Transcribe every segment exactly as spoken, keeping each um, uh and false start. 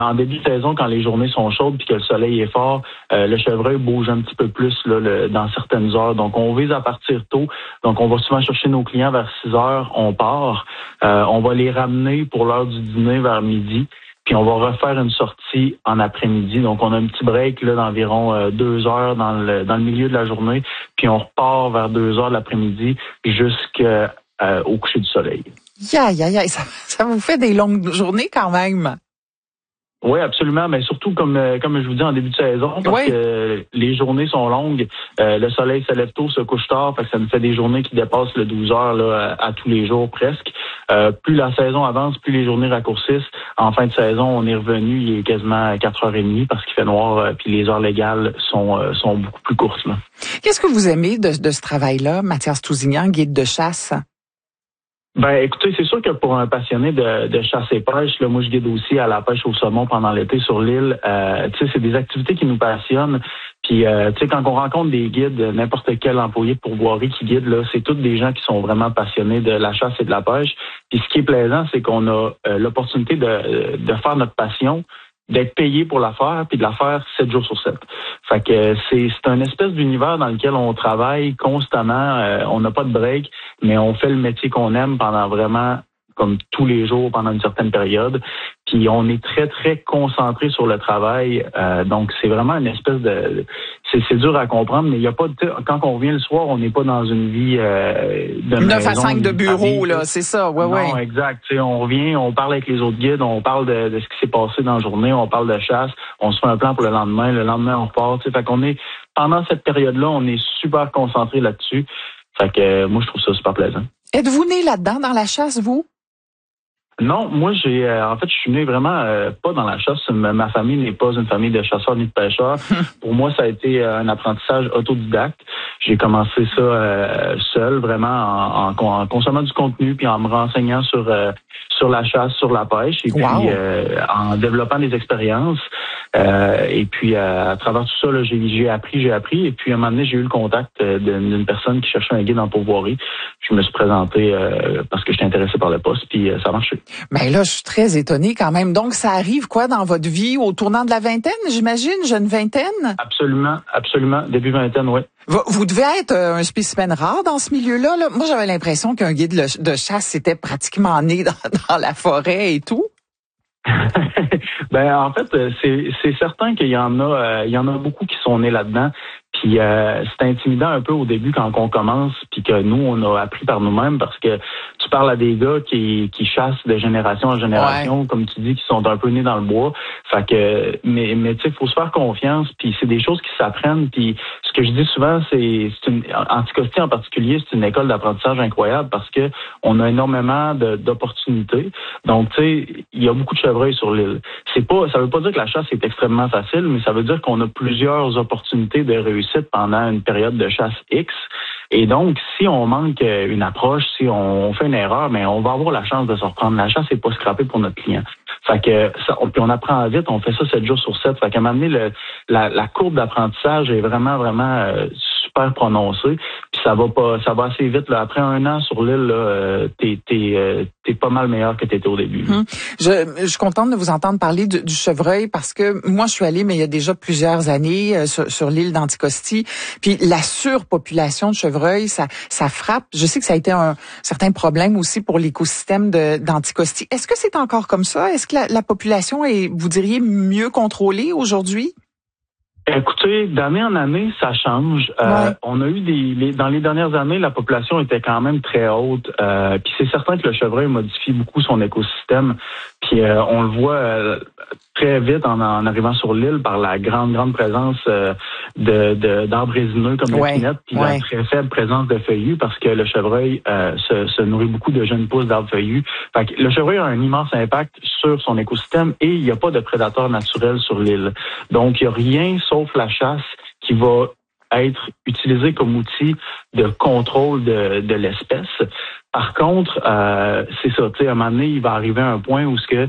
En début de saison, quand les journées sont chaudes puis que le soleil est fort, euh, le chevreuil bouge un petit peu plus là, le, dans certaines heures. Donc, on vise à partir tôt. Donc, on va souvent chercher nos clients vers six heures. On part. Euh, on va les ramener pour l'heure du dîner vers midi. Puis, on va refaire une sortie en après-midi. Donc, on a un petit break là d'environ euh, deux heures dans le, dans le milieu de la journée. Puis, on repart vers deux heures de l'après-midi jusqu'au euh, coucher du soleil. Ya, ya, ya. Ça, ça vous fait des longues journées quand même. Oui, absolument, mais surtout comme comme je vous dis en début de saison, parce oui. que les journées sont longues, euh, le soleil se lève tôt, se couche tard, fait que ça nous fait des journées qui dépassent le douze heures là, à, à tous les jours presque. Euh, plus la saison avance, plus les journées raccourcissent. En fin de saison, on est revenu, il est quasiment quatre heures trente parce qu'il fait noir, euh, puis les heures légales sont euh, sont beaucoup plus courtes. Là. Qu'est-ce que vous aimez de, de ce travail-là, Mathias Tousignan, guide de chasse? Ben, écoutez, c'est sûr que pour un passionné de, de chasse et pêche, là, moi je guide aussi à la pêche au saumon pendant l'été sur l'île. Euh, tu sais, c'est des activités qui nous passionnent. Puis, euh, tu sais, quand on rencontre des guides, n'importe quel employé de pourvoirie qui guide, là, c'est tous des gens qui sont vraiment passionnés de la chasse et de la pêche. Puis, ce qui est plaisant, c'est qu'on a euh, l'opportunité de, de faire notre passion, d'être payé pour la faire, puis de la faire sept jours sur sept. Fait que c'est c'est un espèce d'univers dans lequel on travaille constamment, euh, on n'a pas de break, mais on fait le métier qu'on aime pendant vraiment comme tous les jours pendant une certaine période. Puis on est très, très concentré sur le travail. Euh, donc, c'est vraiment une espèce de... C'est, c'est dur à comprendre, mais il n'y a pas de... Quand on revient le soir, on n'est pas dans une vie euh, de maison. neuf à cinq de bureau, là, c'est ça, ouais, non, ouais. Non, exact. T'sais, on revient, on parle avec les autres guides, on parle de, de ce qui s'est passé dans la journée, on parle de chasse, on se fait un plan pour le lendemain, le lendemain, on repart. T'sais. Fait qu'on est... Pendant cette période-là, on est super concentré là-dessus. Fait que euh, moi, je trouve ça super plaisant. Êtes-vous né là-dedans, dans la chasse, vous? Non, moi j'ai euh, en fait je suis né vraiment euh, pas dans la chasse. Ma, ma famille n'est pas une famille de chasseurs ni de pêcheurs. Pour moi, ça a été euh, un apprentissage autodidacte. J'ai commencé ça euh, seul, vraiment en, en, en consommant du contenu puis en me renseignant sur euh, sur la chasse, sur la pêche et puis wow. euh, en développant des expériences. Euh, et puis euh, à travers tout ça, là, j'ai, j'ai appris, j'ai appris. Et puis à un moment donné, j'ai eu le contact euh, d'une personne qui cherchait un guide en pourvoirie. Je me suis présenté euh, parce que j'étais intéressé par le poste, puis euh, ça a marché. Ben là, je suis très étonnée quand même. Donc, ça arrive quoi dans votre vie au tournant de la vingtaine, j'imagine, jeune vingtaine? Absolument, absolument. Début vingtaine, oui. Vous, vous devez être un spécimen rare dans ce milieu-là. Là. Moi, j'avais l'impression qu'un guide de chasse, c'était pratiquement né dans, dans la forêt et tout. Ben en fait, c'est c'est certain qu'il y en a, euh, il y en a beaucoup qui sont nés là-dedans. Puis euh, c'est intimidant un peu au début quand on commence, puis que nous on a appris par nous-mêmes parce que tu parles à des gars qui qui chassent de génération en génération, ouais. comme tu dis, qui sont un peu nés dans le bois. Fait que mais mais tu sais, faut se faire confiance. Puis c'est des choses qui s'apprennent. Puis ce que je dis souvent, c'est c'est une Anticosti en particulier, c'est une école d'apprentissage incroyable parce que on a énormément de, d'opportunités. Donc tu sais, il y a beaucoup de chevreuils sur l'île. C'est pas, ça veut pas dire que la chasse est extrêmement facile, mais ça veut dire qu'on a plusieurs opportunités de réussite pendant une période de chasse X. Et donc, si on manque une approche, si on fait une erreur, mais on va avoir la chance de se reprendre. La chasse n'est pas scrappée pour notre client. Fait que ça, on, puis on apprend vite, on fait ça sept jours sur sept. Fait qu'à un moment donné, le, la, la courbe d'apprentissage est vraiment, vraiment euh, super prononcée. Puis ça va pas, ça va assez vite. Là. Après un an sur l'île, là, euh, t'es, t'es, euh, t'es pas mal meilleur que t'étais au début. Hum. Je, je suis contente de vous entendre parler du, du chevreuil parce que moi, je suis allée, mais il y a déjà plusieurs années euh, sur, sur l'île d'Anticosti. Puis la surpopulation de chevreuils, ça, ça frappe. Je sais que ça a été un certain problème aussi pour l'écosystème de, d'Anticosti. Est-ce que c'est encore comme ça? Est-ce que la, la population est, vous diriez, mieux contrôlée aujourd'hui? Écoutez, d'année en année, ça change. Euh, ouais. On a eu des, les, dans les dernières années, la population était quand même très haute. Euh, puis c'est certain que le chevreuil modifie beaucoup son écosystème. Puis euh, on le voit euh, très vite en, en arrivant sur l'île par la grande, grande présence euh, de, de, d'arbres résineux comme ouais. l'épinette, puis ouais. la très faible présence de feuillus parce que le chevreuil euh, se, se nourrit beaucoup de jeunes pousses d'arbres feuillus. Fait que le chevreuil a un immense impact sur son écosystème et il n'y a pas de prédateurs naturels sur l'île. Donc, il n'y a rien sauf la chasse qui va être utilisé comme outil de contrôle de, de l'espèce. Par contre, euh, c'est ça, tu sais, à un moment donné, il va arriver à un point où ce que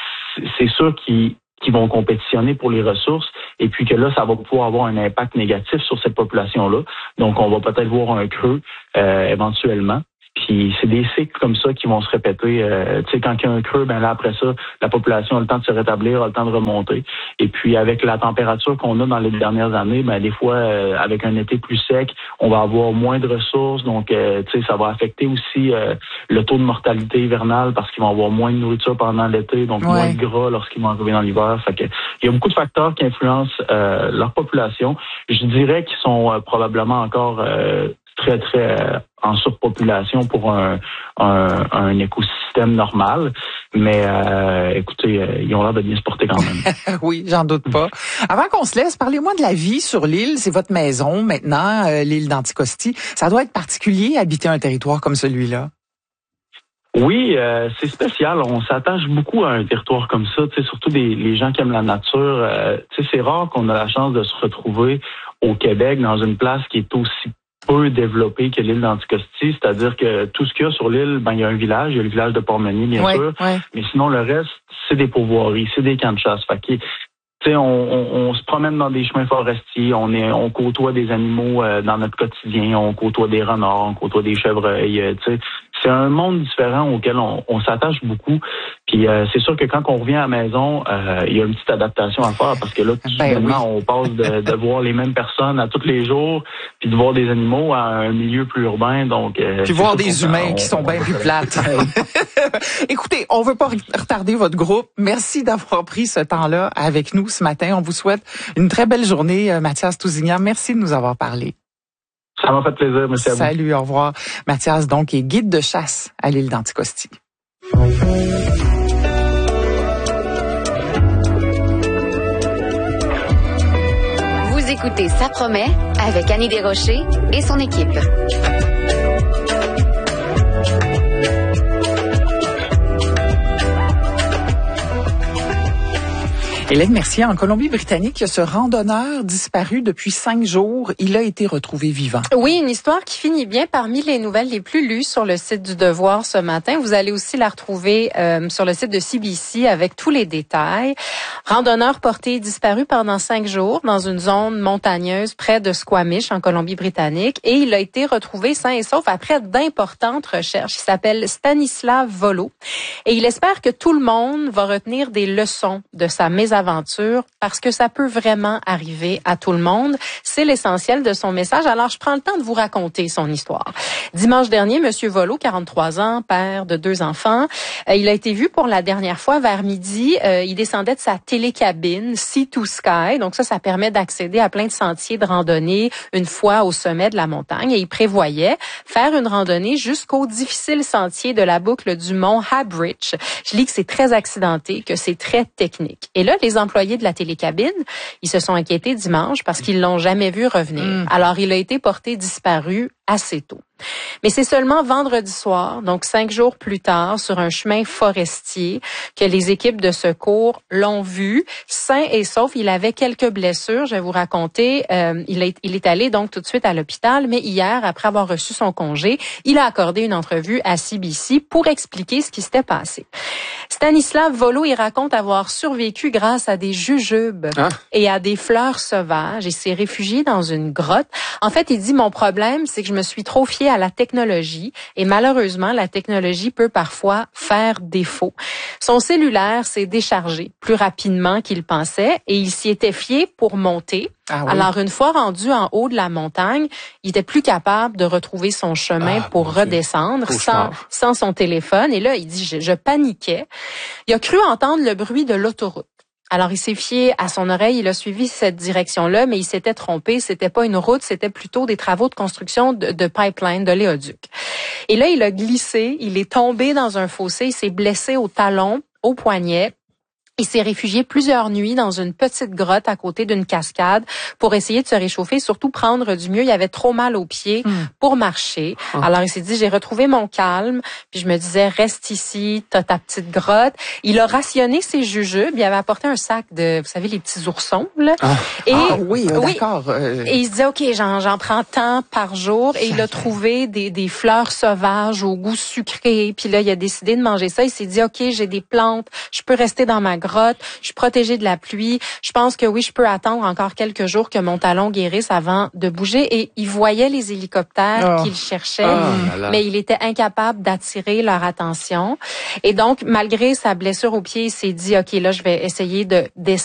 c'est sûr qu'ils, qu'ils vont compétitionner pour les ressources et puis que là, ça va pouvoir avoir un impact négatif sur cette population-là. Donc, on va peut-être voir un creux euh, éventuellement. Puis c'est des cycles comme ça qui vont se répéter. Euh, tu sais, quand il y a un creux, ben là après ça, la population a le temps de se rétablir, a le temps de remonter. Et puis avec la température qu'on a dans les dernières années, ben des fois euh, avec un été plus sec, on va avoir moins de ressources. Donc euh, tu sais, ça va affecter aussi euh, le taux de mortalité hivernale parce qu'ils vont avoir moins de nourriture pendant l'été, donc ouais. moins de gras lorsqu'ils vont arriver dans l'hiver. Fait que il y a beaucoup de facteurs qui influencent euh, leur population. Je dirais qu'ils sont euh, probablement encore euh, très, très euh, en surpopulation pour un, un, un écosystème normal. Mais euh, écoutez, euh, ils ont l'air de bien se porter quand même. Oui, j'en doute pas. Avant qu'on se laisse, parlez-moi de la vie sur l'île. C'est votre maison maintenant, euh, l'île d'Anticosti. Ça doit être particulier, habiter un territoire comme celui-là. Oui, euh, c'est spécial. On s'attache beaucoup à un territoire comme ça, tu sais, surtout des les gens qui aiment la nature. Euh, tu sais, c'est rare qu'on a la chance de se retrouver au Québec dans une place qui est aussi peu développée que l'île d'Anticosti, c'est-à-dire que tout ce qu'il y a sur l'île, ben il y a un village, il y a le village de Port-Meunier, bien ouais, sûr, ouais. mais sinon le reste, c'est des pourvoiries, c'est des camps de chasse. Fait que, tu sais, on, on, on se promène dans des chemins forestiers, on est, on côtoie des animaux euh, dans notre quotidien, on côtoie des renards, on côtoie des chevreuils, euh, tu sais. C'est un monde différent auquel on, on s'attache beaucoup. Puis euh, c'est sûr que quand on revient à la maison, euh, il y a une petite adaptation à faire parce que là, tout ben simplement, oui. on passe de, de voir les mêmes personnes à tous les jours, puis de voir des animaux à un milieu plus urbain. Donc, euh, puis voir des humains on, qui sont bien plus plates. Écoutez, on veut pas retarder votre groupe. Merci d'avoir pris ce temps-là avec nous ce matin. On vous souhaite une très belle journée, Mathias Tousignan. Merci de nous avoir parlé. Ça m'a fait plaisir, monsieur. Salut, au revoir. Mathias, donc, est guide de chasse à l'île d'Anticosti. Vous écoutez Ça promet avec Annie Desrochers et son équipe. Hélène Mercier, en Colombie-Britannique, il y a ce randonneur disparu depuis cinq jours. Il a été retrouvé vivant. Oui, une histoire qui finit bien parmi les nouvelles les plus lues sur le site du Devoir ce matin. Vous allez aussi la retrouver euh, sur le site de C B C avec tous les détails. Randonneur porté disparu pendant cinq jours dans une zone montagneuse près de Squamish, en Colombie-Britannique. Et il a été retrouvé sain et sauf après d'importantes recherches. Il s'appelle Stanislav Volo. Et il espère que tout le monde va retenir des leçons de sa mésaventure aventure parce que ça peut vraiment arriver à tout le monde. C'est l'essentiel de son message. Alors, je prends le temps de vous raconter son histoire. Dimanche dernier, Monsieur Volo, quarante-trois ans, père de deux enfants, euh, il a été vu pour la dernière fois vers midi. Euh, il descendait de sa télécabine Sea to Sky. Donc ça, ça permet d'accéder à plein de sentiers de randonnée une fois au sommet de la montagne. Et il prévoyait faire une randonnée jusqu'au difficile sentier de la boucle du mont Habridge. Je lis que c'est très accidenté, que c'est très technique. Et là, les employés de la télécabine, ils se sont inquiétés dimanche parce qu'ils l'ont jamais vu revenir. Mmh. Alors, il a été porté disparu assez tôt. Mais c'est seulement vendredi soir, donc cinq jours plus tard, sur un chemin forestier, que les équipes de secours l'ont vu, sain et sauf. Il avait quelques blessures, je vais vous raconter. Euh, il, est, il est allé donc tout de suite à l'hôpital, mais hier, après avoir reçu son congé, il a accordé une entrevue à C B C pour expliquer ce qui s'était passé. Stanislav Volo, il raconte avoir survécu grâce à des jujubes ah. et à des fleurs sauvages. Il s'est réfugié dans une grotte. En fait, il dit, mon problème, c'est que je me suis trop fié à la technologie et malheureusement, la technologie peut parfois faire défaut. Son cellulaire s'est déchargé plus rapidement qu'il pensait et il s'y était fié pour monter. Ah oui. Alors, une fois rendu en haut de la montagne, il était plus capable de retrouver son chemin ah, pour redescendre sans, sans son téléphone. Et là, il dit, je, je paniquais. Il a cru entendre le bruit de l'autoroute. Alors, il s'est fié à son oreille, il a suivi cette direction-là, mais il s'était trompé. C'était pas une route, c'était plutôt des travaux de construction de, de pipeline, de l'éoduc. Et là, il a glissé, il est tombé dans un fossé, il s'est blessé au talon, au poignet. Il s'est réfugié plusieurs nuits dans une petite grotte à côté d'une cascade pour essayer de se réchauffer, surtout prendre du mieux. Il avait trop mal aux pieds mmh. pour marcher. Mmh. Alors, il s'est dit, j'ai retrouvé mon calme. Puis je me disais, reste ici, t'as ta petite grotte. Il a rationné ses jujubes. Il avait apporté un sac de, vous savez, les petits oursons, là. Ah, et, ah oui, oui, d'accord. Euh... Et il se disait, OK, j'en, j'en prends tant par jour. Et il a trouvé des, des fleurs sauvages au goût sucré. Puis là, il a décidé de manger ça. Il s'est dit, OK, j'ai des plantes. Je peux rester dans ma grotte. grotte, je suis protégée de la pluie. Je pense que oui, je peux attendre encore quelques jours que mon talon guérisse avant de bouger. Et il voyait les hélicoptères oh. qu'il cherchait, Oh, mais il était incapable d'attirer leur attention. Et donc, malgré sa blessure au pied, il s'est dit, OK, là, je vais essayer de descendre